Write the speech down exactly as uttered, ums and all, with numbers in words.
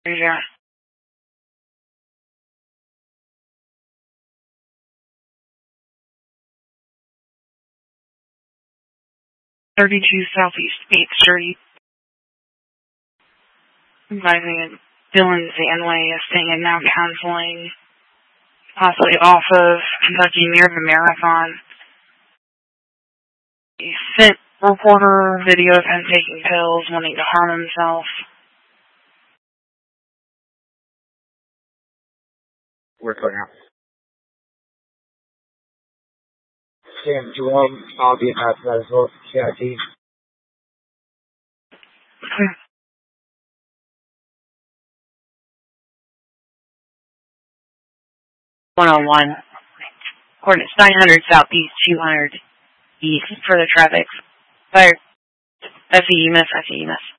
Yeah. thirty-two Southeast eighth Street. Advising Dylan Zanway is staying in now counseling, possibly off of Kentucky near the marathon. He sent reporter video of him taking pills, wanting to harm himself. We're clear now. Sam Jerome, I'll be at that as well. C I T. one oh one. Coordinates nine hundred Southeast, two hundred East for the traffic. Fire. F E U miss, F E U miss.